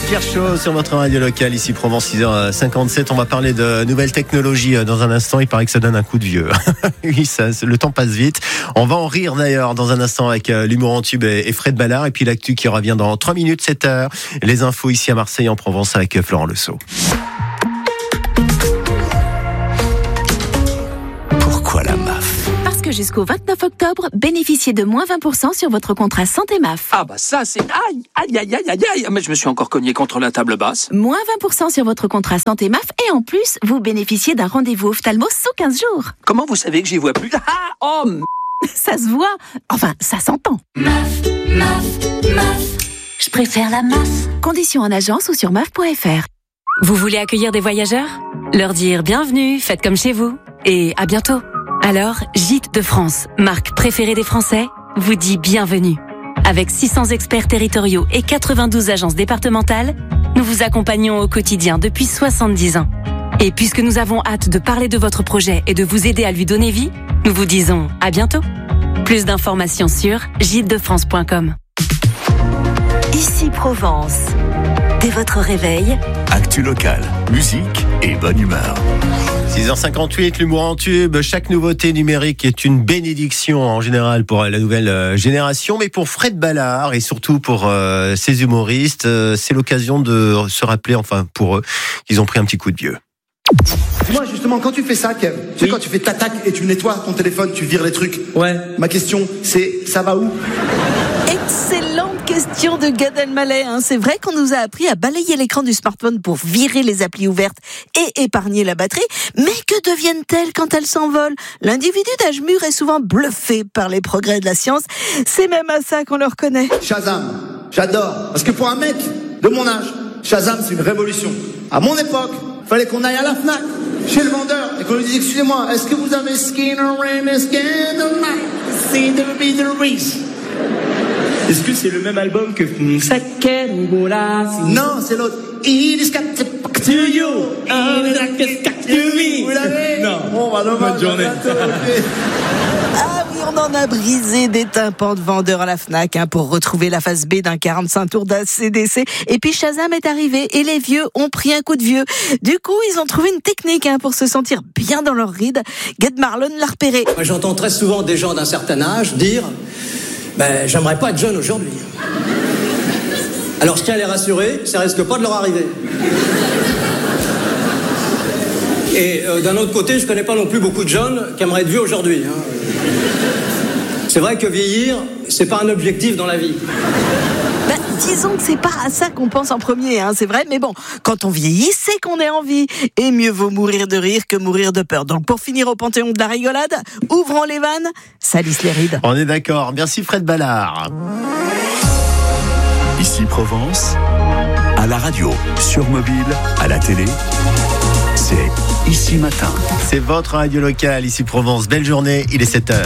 Respire chaud sur votre radio locale, ici Provence, 6h57. On va parler de nouvelles technologies dans un instant. Il paraît que ça donne un coup de vieux. Oui, le temps passe vite. On va en rire d'ailleurs dans un instant avec l'humour en tube et Fred Ballard. Et puis l'actu qui revient dans 3 minutes, 7h. Les infos ici à Marseille, en Provence, avec Florent Lesault. Pourquoi la MAF ? Parce que jusqu'au 29 octobre, bénéficiez de moins 20% sur votre contrat santé MAF. Ah bah ça c'est... Aïe. Mais je me suis encore cogné contre la table basse. Moins 20% sur votre contrat santé MAF et en plus, vous bénéficiez d'un rendez-vous ophtalmo sous 15 jours. Comment vous savez que j'y vois plus ? Ça se voit. Enfin, ça s'entend. MAF. Je préfère la MAF. Conditions en agence ou sur maf.fr. Vous voulez accueillir des voyageurs ? Leur dire bienvenue, faites comme chez vous. Et à bientôt. Alors, Gîtes de France, marque préférée des Français, vous dit bienvenue. Avec 600 experts territoriaux et 92 agences départementales, nous vous accompagnons au quotidien depuis 70 ans. Et puisque nous avons hâte de parler de votre projet et de vous aider à lui donner vie, nous vous disons à bientôt. Plus d'informations sur gîtesdefrance.com. Ici Provence. Dès votre réveil, Actu locale, musique et bonne humeur. 6h58, l'humour en tube. Chaque nouveauté numérique est une bénédiction en général pour la nouvelle génération, mais pour Fred Ballard et surtout pour ses humoristes, c'est l'occasion de se rappeler, enfin pour eux, qu'ils ont pris un petit coup de vieux. Moi justement, quand tu fais ça, Kev, tu sais quand tu fais tac et tu nettoies ton téléphone, tu vires les trucs. Ouais. Ma question, c'est ça va où ? Excellente question de Gad Elmaleh. C'est vrai qu'on nous a appris à balayer l'écran du smartphone pour virer les applis ouvertes et épargner la batterie. Mais que deviennent-elles quand elles s'envolent ? L'individu d'âge mûr est souvent bluffé par les progrès de la science. C'est même à ça qu'on le reconnaît. Shazam, j'adore. Parce que pour un mec de mon âge, Shazam c'est une révolution. À mon époque, fallait qu'on aille à la Fnac, chez le vendeur, et qu'on lui dise excusez-moi, est-ce que vous avez Skinner and Skinner See the be the Reese. Est-ce que c'est le même album que Non, c'est l'autre. It is got to you. Vous l'avez ? Non. Bon, bah, bonne journée. Ah oui, on en a brisé des tympans de vendeurs à la Fnac pour retrouver la phase B d'un 45 tours d'ACDC. Et puis Shazam est arrivé et les vieux ont pris un coup de vieux. Du coup, ils ont trouvé une technique pour se sentir bien dans leur ride. Gad Marlon l'a repéré. Moi, j'entends très souvent des gens d'un certain âge dire j'aimerais pas être jeune aujourd'hui. Alors je tiens à les rassurer, ça risque pas de leur arriver. Et d'un autre côté, je connais pas non plus beaucoup de jeunes qui aimeraient être vieux aujourd'hui. C'est vrai que vieillir, c'est pas un objectif dans la vie. Disons que c'est pas à ça qu'on pense en premier, c'est vrai, mais bon, quand on vieillit, c'est qu'on est en vie. Et mieux vaut mourir de rire que mourir de peur. Donc pour finir au panthéon de la rigolade, ouvrons les vannes, salissent les rides. On est d'accord, merci Fred Ballard. Ici Provence, à la radio, sur mobile, à la télé, c'est Ici Matin. C'est votre radio locale, ici Provence. Belle journée, il est 7h.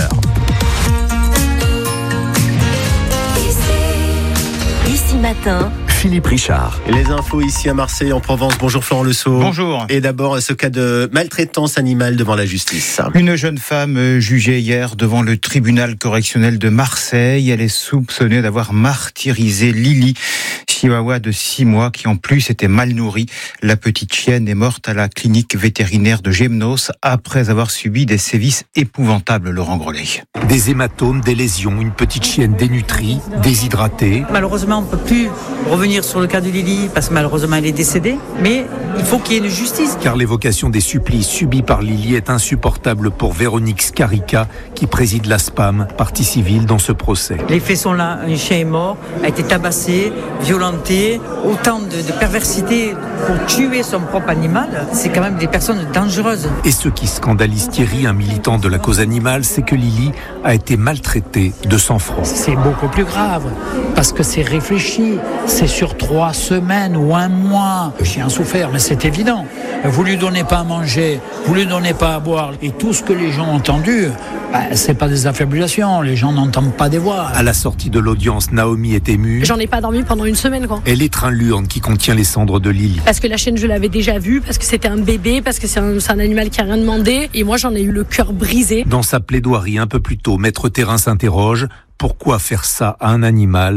Ici Matin, Philippe Richard. Les infos ici à Marseille, en Provence. Bonjour Florent Lesault. Bonjour. Et d'abord, ce cas de maltraitance animale devant la justice. Une jeune femme jugée hier devant le tribunal correctionnel de Marseille. Elle est soupçonnée d'avoir martyrisé Lily, chihuahua de 6 mois qui en plus était mal nourrie. La petite chienne est morte à la clinique vétérinaire de Gémenos après avoir subi des sévices épouvantables, Laurent Grollet. Des hématomes, des lésions, une petite chienne dénutrie, déshydratée. Malheureusement, on ne peut plus revenir sur le cas de Lily parce que malheureusement elle est décédée, mais il faut qu'il y ait une justice. Car l'évocation des supplices subis par Lily est insupportable pour Véronique Scarica qui préside la SPAM, partie civile dans ce procès. Les faits sont là, un chien est mort, a été tabassé, violenté, autant de perversité pour tuer son propre animal, c'est quand même des personnes dangereuses. Et ce qui scandalise Thierry, un militant de la cause animale, c'est que Lily a été maltraitée de sang-froid. C'est beaucoup plus grave, parce que c'est réfléchi, c'est sur 3 semaines ou 1 mois. Le chien a souffert, mais c'est évident. Vous lui donnez pas à manger, vous lui donnez pas à boire, et tout ce que les gens ont entendu, c'est pas des affabulations, les gens n'entendent pas des voix. À la sortie de l'audience, Naomi est émue. J'en ai pas dormi pendant 1 semaine, quoi. Elle étreint l'urne qui contient les cendres de Lily. Parce que la chienne, je l'avais déjà vue, parce que c'était un bébé, parce que c'est un animal qui a rien demandé, et moi j'en ai eu le cœur brisé. Dans sa plaidoirie un peu plus tôt, Maître Terrain s'interroge, pourquoi faire ça à un animal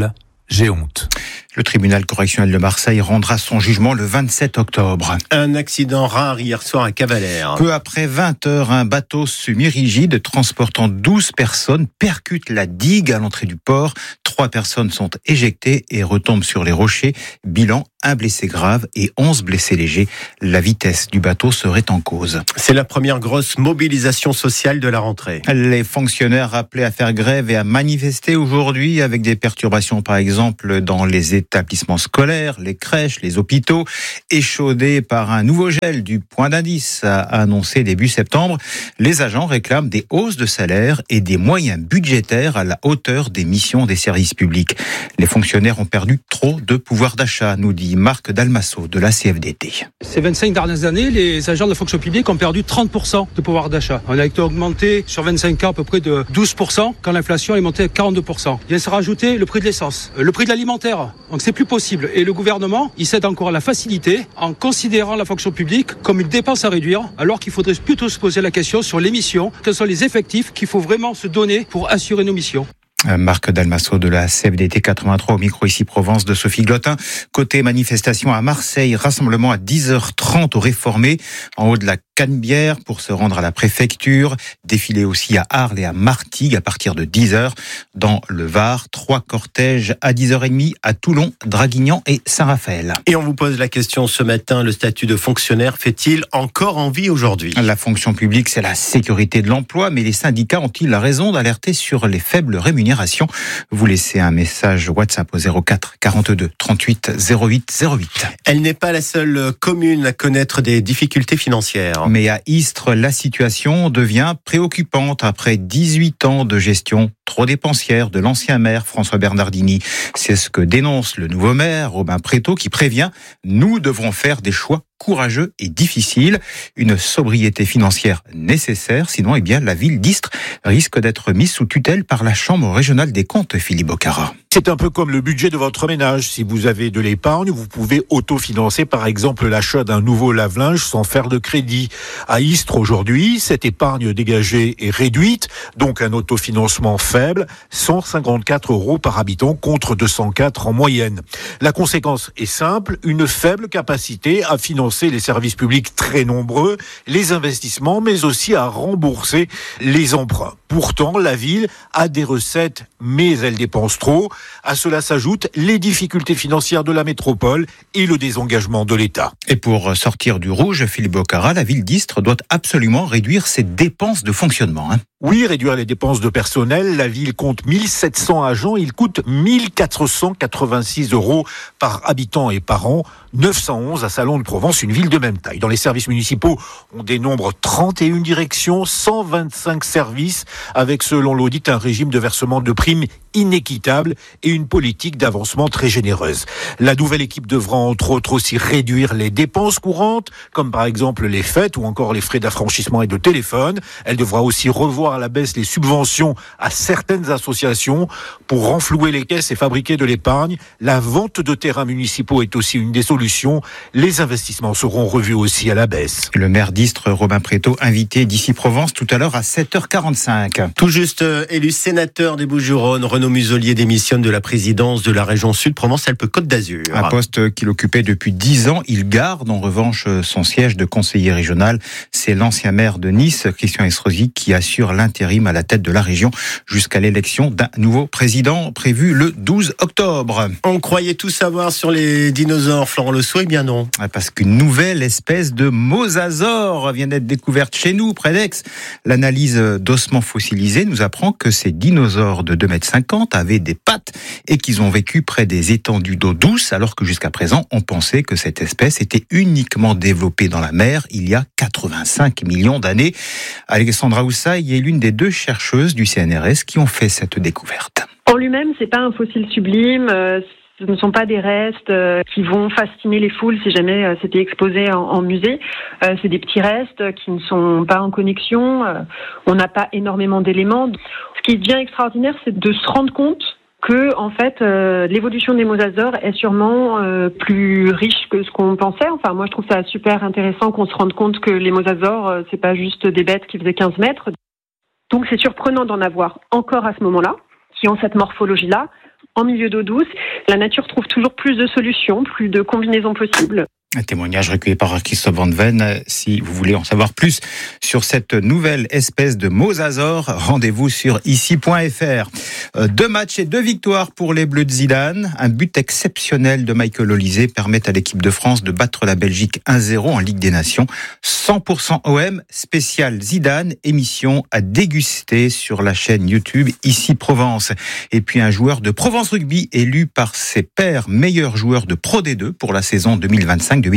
J'ai honte. Le tribunal correctionnel de Marseille rendra son jugement le 27 octobre. Un accident rare hier soir à Cavalère. Peu après 20 heures, un bateau semi-rigide transportant 12 personnes percute la digue à l'entrée du port. 3 personnes sont éjectées et retombent sur les rochers. Bilan, 1 blessé grave et 11 blessés légers. La vitesse du bateau serait en cause. C'est la première grosse mobilisation sociale de la rentrée. Les fonctionnaires appelés à faire grève et à manifester aujourd'hui avec des perturbations par exemple dans les établissements scolaires, les crèches, les hôpitaux, échaudés par un nouveau gel du point d'indice annoncé début septembre. Les agents réclament des hausses de salaire et des moyens budgétaires à la hauteur des missions des services publics. Les fonctionnaires ont perdu trop de pouvoir d'achat, nous dit Marc Dalmasso de la CFDT. Ces 25 dernières années, les agents de la fonction publique ont perdu 30% de pouvoir d'achat. On a été augmenté sur 25 ans à peu près de 12% quand l'inflation est montée à 42%. Il vient se rajouter le prix de l'essence, le prix de l'alimentaire. Donc c'est plus possible. Et le gouvernement, il cède encore à la facilité en considérant la fonction publique comme une dépense à réduire, alors qu'il faudrait plutôt se poser la question sur les missions, quels sont les effectifs qu'il faut vraiment se donner pour assurer nos missions. Marc Dalmasso de la CFDT 83 au micro ici Provence de Sophie Glotin. Côté manifestation à Marseille, rassemblement à 10h30 au Réformé en haut de la Canebière pour se rendre à la préfecture. Défilé aussi à Arles et à Martigues à partir de 10h. Dans le Var, 3 cortèges à 10h30 à Toulon, Draguignan et Saint-Raphaël. Et on vous pose la question ce matin, le statut de fonctionnaire fait-il encore envie aujourd'hui ? La fonction publique, c'est la sécurité de l'emploi, mais les syndicats ont-ils la raison d'alerter sur les faibles rémunérations ? Vous laissez un message WhatsApp au 04 42 38 08 08. Elle n'est pas la seule commune à connaître des difficultés financières. Mais à Istres, la situation devient préoccupante après 18 ans de gestion trop dépensière de l'ancien maire François Bernardini. C'est ce que dénonce le nouveau maire Robin Préto qui prévient « Nous devrons faire des choix courageux et difficiles. Une sobriété financière nécessaire, sinon la ville d'Istres risque d'être mise sous tutelle par la Chambre régionale des comptes, Philippe Bocara. C'est un peu comme le budget de votre ménage. Si vous avez de l'épargne, vous pouvez autofinancer par exemple l'achat d'un nouveau lave-linge sans faire de crédit. À Istres aujourd'hui, cette épargne dégagée est réduite, donc un autofinancement faible, 154 € par habitant contre 204 en moyenne. La conséquence est simple, une faible capacité à financer les services publics très nombreux, les investissements, mais aussi à rembourser les emprunts. Pourtant, la ville a des recettes, mais elle dépense trop. À cela s'ajoutent les difficultés financières de la métropole et le désengagement de l'État. Et pour sortir du rouge, Philippe Bocara, la ville d'Istres doit absolument réduire ses dépenses de fonctionnement. Oui, réduire les dépenses de personnel. La ville compte 1700 agents. Il coûte 1486 € par habitant et par an. 911 à Salon de Provence, une ville de même taille. Dans les services municipaux, on dénombre 31 directions, 125 services, avec selon l'audit un régime de versement de primes inéquitable et une politique d'avancement très généreuse. La nouvelle équipe devra entre autres aussi réduire les dépenses courantes, comme par exemple les fêtes ou encore les frais d'affranchissement et de téléphone. Elle devra aussi revoir à la baisse les subventions à certaines associations pour renflouer les caisses et fabriquer de l'épargne. La vente de terrains municipaux est aussi une des solutions. Les investissements seront revus aussi à la baisse. Le maire d'Istres, Robin Préto, invité d'ici Provence tout à l'heure à 7h45. Tout juste élu sénateur des Bouches-du-Rhône, Renaud Muselier démissionne de la présidence de la région Sud Provence-Alpes-Côte d'Azur. Un poste qu'il occupait depuis 10 ans. Il garde en revanche son siège de conseiller régional. C'est l'ancien maire de Nice, Christian Estrosi, qui assure l'intérim à la tête de la région jusqu'à l'élection d'un nouveau président prévu le 12 octobre. On croyait tout savoir sur les dinosaures, Florent Le Sceau, eh bien non. Parce qu'une nouvelle espèce de mosasaure vient d'être découverte chez nous, près d'Aix. L'analyse d'ossements fossilisés nous apprend que ces dinosaures de 2,50 m avaient des pattes et qu'ils ont vécu près des étendues d'eau douce, alors que jusqu'à présent, on pensait que cette espèce était uniquement développée dans la mer il y a 85 millions d'années. Alexandra Houssaï est l'une des 2 chercheuses du CNRS qui ont fait cette découverte. En lui-même, c'est pas un fossile sublime. Ce ne sont pas des restes qui vont fasciner les foules si jamais c'était exposé en musée. C'est des petits restes qui ne sont pas en connexion. On n'a pas énormément d'éléments. Ce qui devient extraordinaire, c'est de se rendre compte que, en fait, l'évolution des mosasaures est sûrement plus riche que ce qu'on pensait. Enfin, moi, je trouve ça super intéressant qu'on se rende compte que les mosasaures, c'est pas juste des bêtes qui faisaient 15 mètres. Donc, c'est surprenant d'en avoir encore à ce moment-là, qui ont cette morphologie-là. en milieu d'eau douce. La nature trouve toujours plus de solutions, plus de combinaisons possibles. Un témoignage recueilli par Christophe Van Ven. Si vous voulez en savoir plus sur cette nouvelle espèce de mosasaure, rendez-vous sur ici.fr. 2 matchs et 2 victoires pour les Bleus de Zidane. Un but exceptionnel de Michael Olise permet à l'équipe de France de battre la Belgique 1-0 en Ligue des Nations. 100% OM, spécial Zidane, émission à déguster sur la chaîne YouTube Ici Provence. Et puis un joueur de Provence Rugby élu par ses pairs meilleur joueur de Pro D2 pour la saison 2025-2026.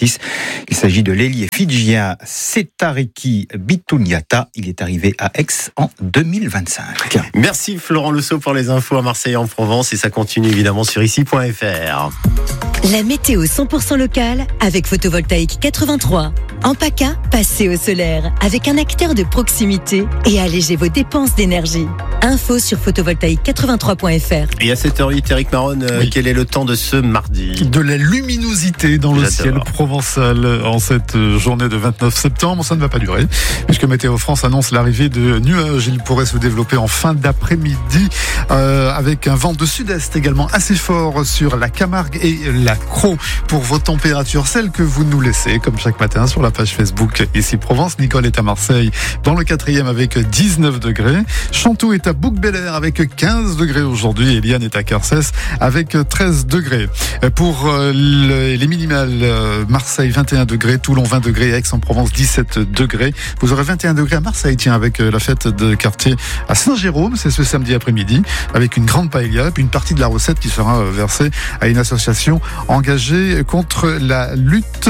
Il s'agit de l'ailier fidjien Setariki Bituniata. Il est arrivé à Aix en 2025. Merci Florent Leusseau pour les infos à Marseille et en Provence, et ça continue évidemment sur ici.fr. La météo 100% locale avec Photovoltaïque 83. En PACA, passez au solaire avec un acteur de proximité et allégez vos dépenses d'énergie. Info sur photovoltaïque83.fr. Et à 7h08, Eric Maron, quel est le temps de ce mardi ? De la luminosité dans le ciel provençal en cette journée de 29 septembre. Ça ne va pas durer, puisque Météo France annonce l'arrivée de nuages. Ils pourraient se développer en fin d'après-midi, avec un vent de sud-est également assez fort sur la Camargue et la Crau. Pour vos températures, celles que vous nous laissez, comme chaque matin, sur la page Facebook Ici Provence. Nicole est à Marseille, dans le 4e, avec 19 degrés. Chantou est à Bouc-Bélair avec 15 degrés aujourd'hui. Eliane est à Carcès avec 13 degrés. Pour les minimales, Marseille 21 degrés, Toulon 20 degrés, Aix-en-Provence 17 degrés. Vous aurez 21 degrés à Marseille, tiens, avec la fête de quartier à Saint-Jérôme. C'est ce samedi après-midi, avec une grande paella, puis une partie de la recette qui sera versée à une association engagée contre la lutte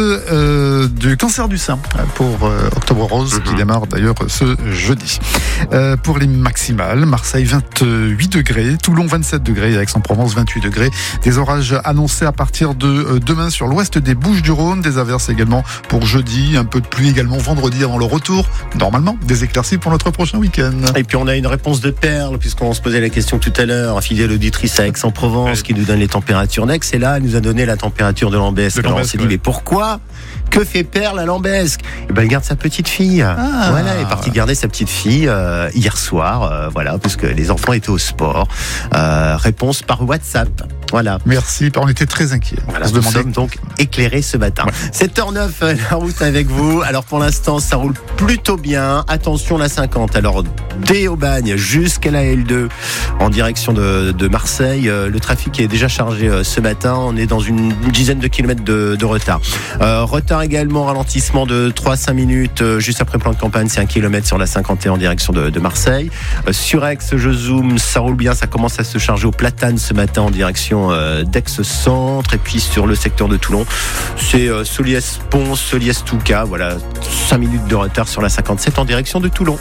du cancer du sein pour Octobre Rose, qui démarre d'ailleurs ce jeudi. Pour les maximales, Marseille 28 degrés, Toulon 27 degrés, Aix-en-Provence 28 degrés. Des orages annoncés à partir de demain sur l'ouest des Bouches-du-Rhône, des averses également pour jeudi, un peu de pluie également vendredi avant le retour, normalement, des éclaircies pour notre prochain week-end. Et puis on a une réponse de Perle, puisqu'on se posait la question tout à l'heure, fidèle auditrice à Aix-en-Provence, qui nous donne les températures d'Aix, et là elle nous a donné la température de Lambesc. Alors on s'est dit, mais pourquoi ? Que fait Perle à Lambesc ? Eh ben, elle garde sa petite fille. Voilà, elle est partie garder sa petite fille hier soir, voilà, puisque les enfants étaient au sport. Réponse par WhatsApp. Voilà. Merci, on était très inquiets. Voilà, nous sommes donc éclairés ce matin. Ouais. 7h09, la route avec vous. Alors pour l'instant, ça roule plutôt bien. Attention la 50. Alors dès Aubagne jusqu'à la L2 en direction de Marseille, le trafic est déjà chargé ce matin. On est dans une dizaine de kilomètres de retard. Retard également, ralentissement de 3-5 minutes juste après plan de campagne, c'est 1 kilomètre sur la 51 en direction de Marseille. Sur Aix, je zoome, ça roule bien, ça commence à se charger au Platane ce matin en direction d'Aix-Centre, et puis sur le secteur de Toulon, c'est Soliès-Pons, Soliès-Touca, voilà, 5 minutes de retard sur la 57 en direction de Toulon.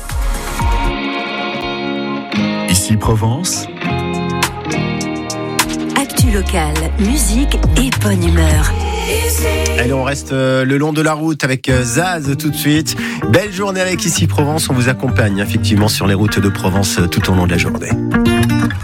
Ici Provence. Actu locale, musique et bonne humeur. Allez, on reste le long de la route avec Zaz tout de suite. Belle journée avec Ici Provence, on vous accompagne effectivement sur les routes de Provence tout au long de la journée.